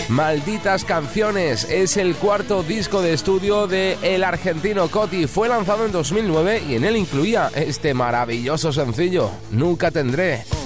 Malditas Canciones es el cuarto disco de estudio de el argentino Coti. Fue lanzado en 2009 y en él incluía este maravilloso sencillo, Nunca Tendré.